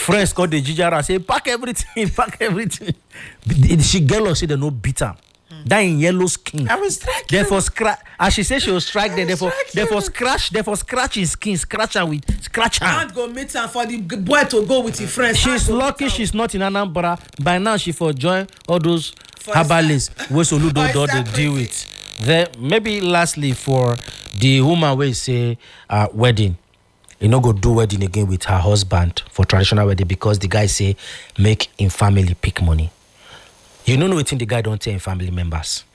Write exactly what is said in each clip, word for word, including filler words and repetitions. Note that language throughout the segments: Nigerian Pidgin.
Friends called the Jijara say, pack everything, pack everything. She girl or say they no beat her. Mm. That in yellow skin. I was striking. Therefore scratch. As she said she was strike them. Therefore, therefore scratch. Therefore scratch his skin. Scratch her with scratch her. Can't go meet her for the boy to go with his friends. She's lucky she's not in Anambra. By now she for join all those herbalists where Soludo do they deal with. Then maybe lastly for the woman where say uh, wedding. You no go do wedding again with her husband for traditional wedding because the guy say make him family pick money. You don't know what the guy don't tell him family members.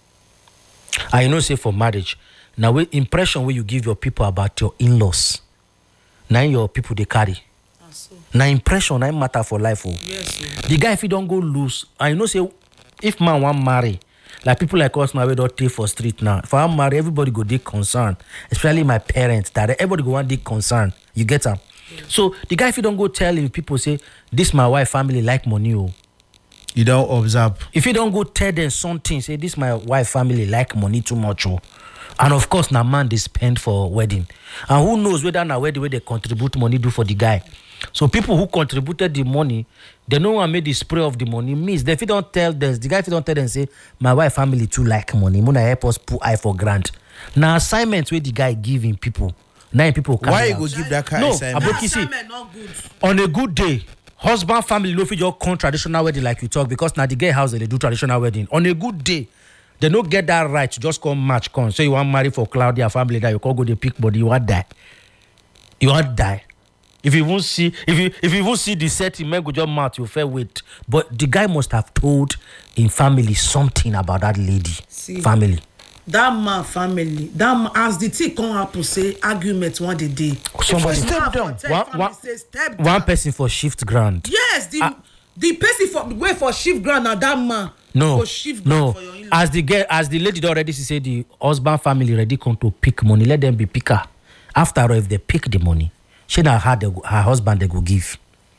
And you know say for marriage, now with impression where you give your people about your in-laws, now your people they carry. So. Now impression now matter for life. Oh. Yes, sir. The guy if he don't go loose, and you know say if man want marry, like people like us now we don't take for street now. If I marry, everybody go dig concern, especially my parents. That everybody go want dig concern. You get them. Yeah. So the guy if you don't go tell him, people say this my wife family like money. Oh. You don't observe. If you don't go tell them something, say this my wife family like money too much. Oh. And of course, now man they spend for wedding. And who knows whether now wedding where they contribute money do for the guy. So people who contributed the money, they know one made the spray of the money means that if you don't tell them, the guy if you don't tell them say my wife family too like money, Muna help us put eye for grant. Now assignment where the guy giving people, nine people carry why you out. go give that kind no, of assignment? No, assignment not good. On a good day, husband family no fit just come traditional wedding like you talk because now the gay house they do traditional wedding. On a good day, they don't get that right to just come match come. So you want marry for Claudia family that you can't go the pick body, you want die. You want die. If you won't see, if you if you won't see the setting, man go just mouth you fair wait. But the guy must have told in family something about that lady see, family. That man family, that man, as the thing come happen say argument one the day. Somebody step down. One, one, say, step down. One person for shift ground. Yes, the uh, the person for wait for shift ground now that man. No, no. For your as the girl, as the lady already she say the husband family ready come to pick money. Let them be picker. After all, if they pick the money. She now had her husband they go give.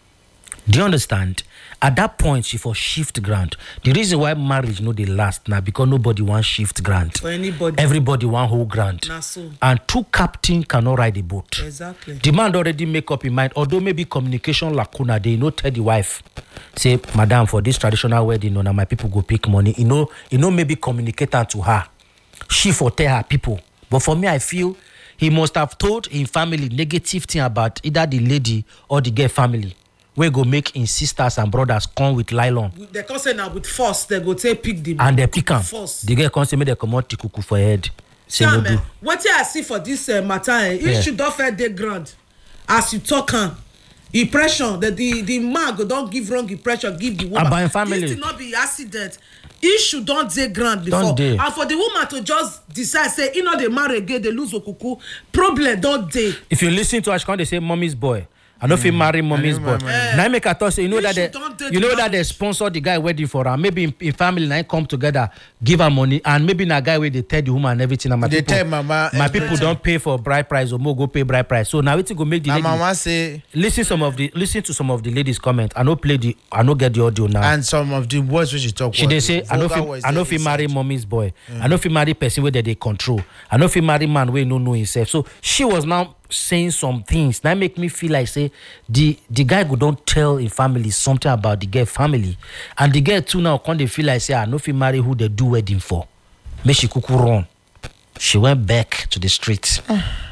Do you understand? At that point, she for shift grant. The reason why marriage no they last now because nobody wants shift grant. For anybody. Everybody want whole grant. So. And two captain cannot ride the boat. Exactly. The man already make up in mind. Although maybe communication lacuna, they no tell the wife. Say, madam, for this traditional wedding, no, now my people go pick money. You know, you know, maybe communicate that to her. She for tell her people. But for me, I feel he must have told in family negative thing about either the lady or the girl family. Where go make his sisters and brothers come with nylon. They come say now with force, they go take pick the and they pick them. The girl come say make they come out the cuckoo for head. Say no do. What I see for this uh, matter, eh, you yeah. should not fair the ground. As you talk on impression that the the man go don't give wrong impression, give the woman. About family. This will not be accident. Issue don't dey ground before don't dey. And for the woman to just decide say you know they marry again they lose okuku problem don't dey. If you listen to Ashkan they say mommy's boy I don't mm. feel marry mommy's boy. Uh, now make a thought say you know that they, you know that they sponsor the guy wedding for her. Maybe in, in family now come together, give her money, and maybe na guy where they tell the woman and everything. And my they people, tell mama my people don't pay for bride price or more go pay bride price. So now it's go make the lady. Mama say listen some of the listen to some of the ladies' comment. I know play the I know get the audio now. And some of the words which she talk. She they say I know if I know if he marry mommy's boy. Mm. I know if he marry person where they, they control. I know if he marry man where no know himself. So she was now saying some things that make me feel like say the the guy go don't tell in family something about the girl family, and the girl too now can't they feel like say I know if he marry who they do wedding for. Make she cuckoo run. She went back to the street.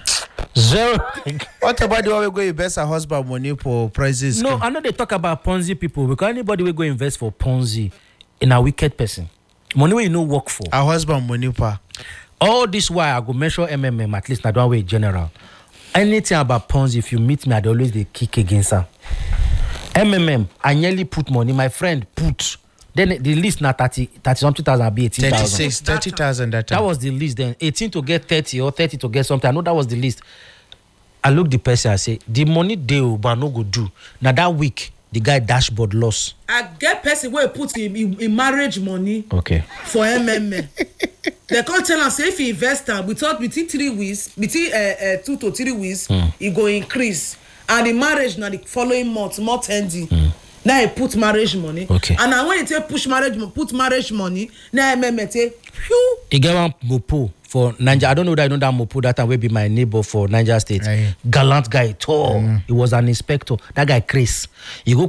Zero. What about the way we go invest her husband money for prizes? No, I know they talk about Ponzi people because anybody will go invest for Ponzi in a wicked person. Money where you know work for. Her husband money pa. All this why I go measure M M M at least not one way general. Anything about Ponzi, if you meet me, I'd always they kick against her. M M M, I nearly put money. My friend put. Then the list now thirty, thirty something thousand, be eighteen thousand. thirty-six, thirty thousand that time. That was the list then. eighteen to get thirty or thirty to get something. I know that was the list. I look the person, I say, the money they will but no go do. Now that week, the guy dashboard loss. I get person where put in, in, in marriage money. Okay. For M M M. They can't tell us if he invest we thought between three weeks, between uh, uh, two to three weeks, mm. it go increase. And the marriage now the following month, more tending. Mm. Now he put marriage money. Okay. And now when he take push marriage, put marriage money, now M M M say, phew. He get one mopo for Niger. I don't know that I know that mopo that time will be my neighbor for Niger State. Aye. Gallant guy, tall. Mm. He was an inspector. That guy Chris. You go